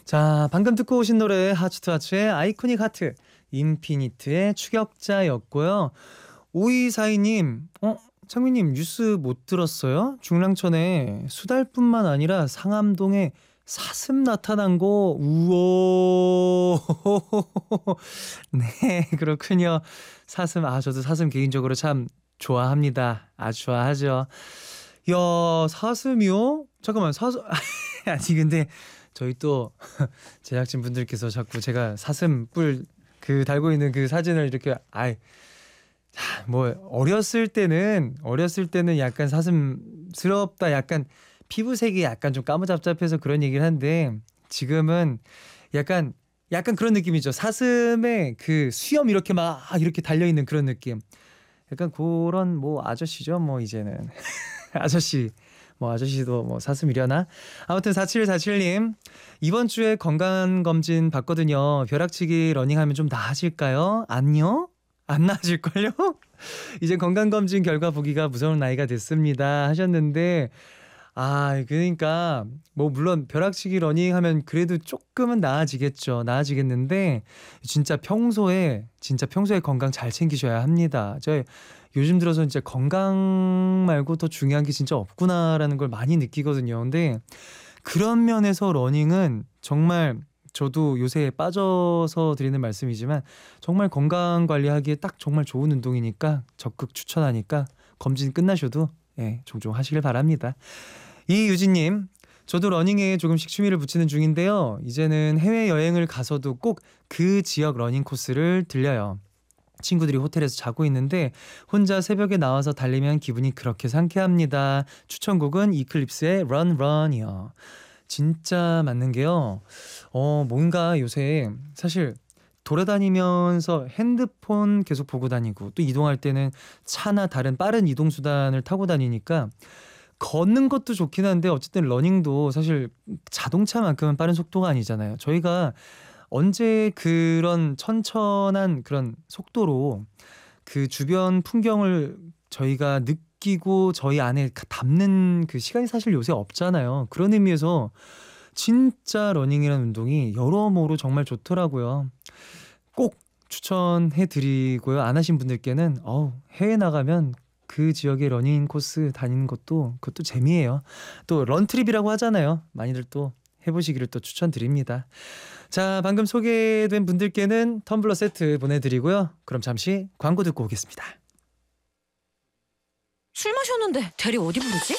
자, 방금 듣고 오신 노래 하츠투하츠의 아이코닉 하트, 인피니트의 추격자였고요. 5242님, 창민님 뉴스 못 들었어요? 중랑천에 수달뿐만 아니라 상암동에 사슴 나타난 거, 우오. 네, 그렇군요. 사슴, 저도 사슴 개인적으로 참 좋아합니다. 아주 좋아하죠. 야, 사슴이요? 잠깐만, 사슴, 아니, 근데 저희 또 제작진 분들께서 자꾸 제가 사슴 뿔 그 달고 있는 그 사진을 이렇게 뭐 어렸을 때는 약간 사슴스럽다, 약간 피부색이 약간 좀 까무잡잡해서 그런 얘기를 한데 지금은 약간 그런 느낌이죠. 사슴의 그 수염 이렇게 막 이렇게 달려 있는 그런 느낌. 약간 그런 뭐 아저씨죠. 뭐 이제는 아저씨. 뭐 아저씨도 뭐 사슴이려나? 아무튼 4747님, 이번 주에 건강검진 받거든요. 벼락치기 러닝하면 좀 나아질까요? 아니요? 안 나아질걸요? 이제 건강검진 결과 보기가 무서운 나이가 됐습니다 하셨는데, 그러니까 뭐 물론 벼락치기 러닝하면 그래도 조금은 나아지겠죠. 나아지겠는데 진짜 평소에 건강 잘 챙기셔야 합니다. 저 요즘 들어서 진짜 건강 말고 더 중요한 게 진짜 없구나라는 걸 많이 느끼거든요. 근데 그런 면에서 러닝은 정말, 저도 요새 빠져서 드리는 말씀이지만 정말 건강 관리하기에 딱 정말 좋은 운동이니까 적극 추천하니까 검진 끝나셔도 종종 하시길 바랍니다. 이유진님, 저도 러닝에 조금씩 취미를 붙이는 중인데요. 이제는 해외여행을 가서도 꼭 그 지역 러닝 코스를 들려요. 친구들이 호텔에서 자고 있는데 혼자 새벽에 나와서 달리면 기분이 그렇게 상쾌합니다. 추천곡은 이클립스의 Run Run이요. 진짜 맞는 게요. 뭔가 요새 사실 돌아다니면서 핸드폰 계속 보고 다니고 또 이동할 때는 차나 다른 빠른 이동수단을 타고 다니니까 걷는 것도 좋긴 한데 어쨌든 러닝도 사실 자동차만큼은 빠른 속도가 아니잖아요. 저희가 언제 그런 천천한 그런 속도로 그 주변 풍경을 저희가 느끼고 저희 안에 담는 그 시간이 사실 요새 없잖아요. 그런 의미에서 진짜 러닝이라는 운동이 여러모로 정말 좋더라고요. 꼭 추천해 드리고요. 안 하신 분들께는 해외 나가면 그 지역의 러닝 코스 다니는 그것도 재미예요. 또 런트립이라고 하잖아요. 많이들 또 해보시기를 또 추천드립니다. 자, 방금 소개된 분들께는 텀블러 세트 보내드리고요. 그럼 잠시 광고 듣고 오겠습니다. 술 마셨는데 대리 어디 부르지?